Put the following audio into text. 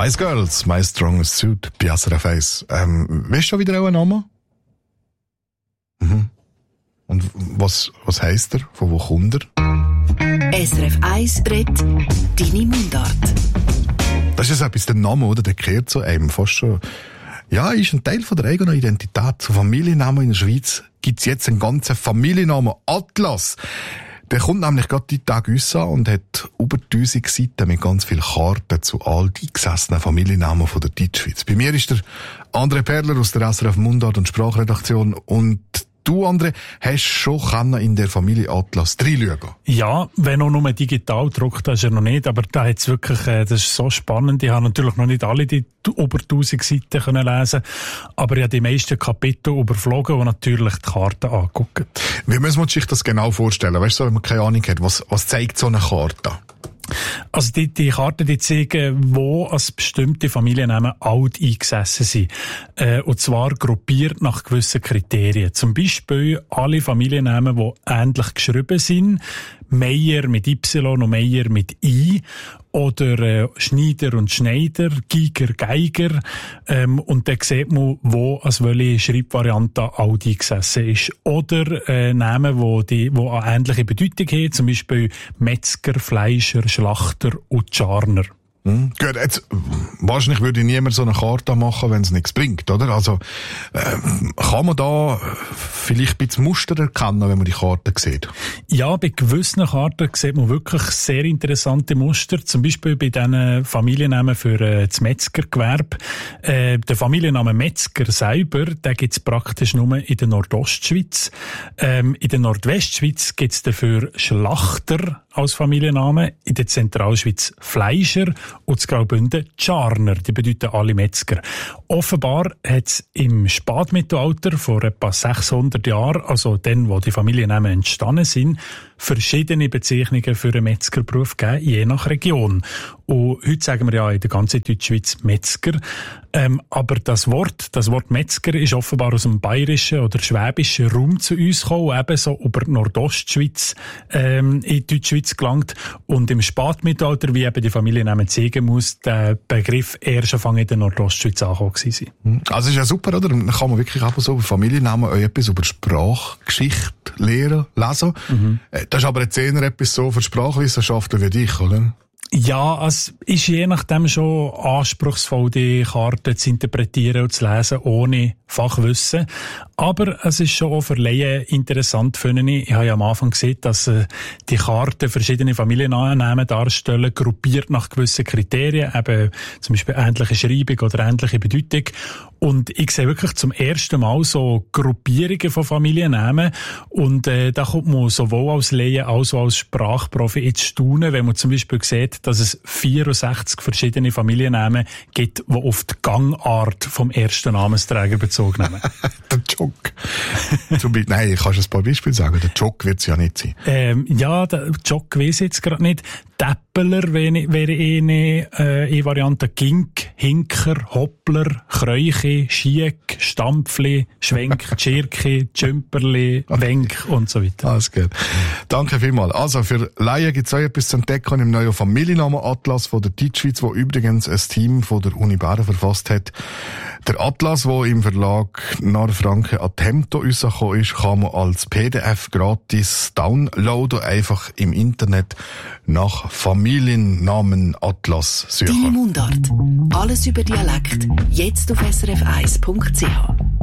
Spice Girls, My Strongest Suit, bei SRF 1. Weißt du wieder auch einen Namen? Mhm. Und was heisst er? Von wo kommt er? SRF 1 redet deine Mundart. Das ist etwas, der Name, oder? Der kehrt zu einem fast schon. Ja, ist ein Teil von der eigenen Identität. Zu Familiennamen in der Schweiz gibt's jetzt einen ganzen Familiennamen Atlas. Der kommt nämlich gerade die Tage raus und hat über 1000 Seiten mit ganz vielen Karten zu all die gesessenen Familiennamen von der Deutschschweiz. Bei mir ist der André Perler aus der SRF Mundart und Sprachredaktion. Und du, André, hast schon in der Familie Atlas reinschauen. Ja, wenn auch nur digital gedruckt, das ist ja noch nicht, aber da hat's wirklich, das ist so spannend. Ich habe natürlich noch nicht alle die über 1000 Seiten können lesen, aber ich habe die meisten Kapitel überflogen und natürlich die Karten angeguckt. Wie müssen wir sich das genau vorstellen? Weißt du, wenn man keine Ahnung hat, was zeigt so eine Karte? Also die Karten, die zeigen, wo als bestimmte Familiennamen alt eingesessen sind. Und zwar gruppiert nach gewissen Kriterien. Zum Beispiel alle Familiennamen, die ähnlich geschrieben sind. Meier mit Y und Meier mit I. Oder Schneider und Schneider, Giger, Geiger. Und dann sieht man, wo als welche Schreibvariante alt eingesessen ist. Oder Namen, die eine ähnliche Bedeutung haben. Zum Beispiel Metzger, Fleischer, Schlachter und Scharner. Gut, jetzt, wahrscheinlich würde niemand so eine Karte machen, wenn es nichts bringt, oder? Also, kann man da vielleicht ein bisschen Muster erkennen, wenn man die Karte sieht? Ja, bei gewissen Karten sieht man wirklich sehr interessante Muster. Zum Beispiel bei diesen Familiennamen für das Metzgergewerbe. Der Familienname Metzger selber, den gibt's praktisch nur in der Nordostschweiz. In der Nordwestschweiz gibt's dafür Schlachter als Familienname, in der Zentralschweiz Fleischer und in Graubünden Scharner, die bedeuten alle Metzger. Offenbar hat es im Spätmittelalter, vor etwa 600 Jahren, also dann, wo die Familiennamen entstanden sind, verschiedene Bezeichnungen für einen Metzgerberuf gegeben, je nach Region. Und heute sagen wir ja in der ganzen Deutschschweiz Metzger. Aber das Wort Metzger ist offenbar aus dem bayerischen oder schwäbischen Raum zu uns gekommen, ebenso über die Nordostschweiz in die Deutschschweiz gelangt. Und im Spätmittelalter, wie eben die Familiennamen zeigen muss, der Begriff erst Anfang in der Nordostschweiz angekommen sein. Also ist ja super, oder? Dann kann man wirklich auch so über Familiennamen auch etwas über Sprachgeschichte lernen, lesen. Das ist aber jetzt eher etwas so für Sprachwissenschaftler wie dich, oder? Ja, es ist je nachdem schon anspruchsvoll, die Karten zu interpretieren und zu lesen, ohne Fachwissen. Aber es ist schon auch für Laien interessant, finde ich. Ich habe ja am Anfang gesehen, dass die Karten verschiedene Familiennamen darstellen, gruppiert nach gewissen Kriterien, eben zum Beispiel ähnliche Schreibung oder ähnliche Bedeutung. Und ich sehe wirklich zum ersten Mal so Gruppierungen von Familiennamen. Und da kommt man sowohl als Laie als auch als Sprachprofi ins Staunen, wenn man zum Beispiel sieht, dass es 64 verschiedene Familiennamen gibt, die auf die Gangart vom ersten Namenssträger Bezug nehmen. Der Jock. Nein, kannst du ein paar Beispiele sagen? Der Jock wird es ja nicht sein. Ja, der Jock weiss ich jetzt gerade nicht. Täppeler wäre eine Variante. Gink, Hinker, Hoppler, Kräuche, Schiek, Stampfli, Schwenk, Tschirki, Tschümperli, Wenk und so weiter. Alles gut. Danke vielmals. Also, für Laien gibt es auch etwas zu entdecken im neuen Familiennamen-Atlas von der Deutschschweiz, wo übrigens ein Team von der Uni Bern verfasst hat. Der Atlas, der im Verlag Narfranken Attempto rausgekommen ist, kann man als PDF gratis downloaden, einfach im Internet nach Familiennamen Atlas suchen. Deine Mundart. Alles über Dialekt. Jetzt auf srf1.ch.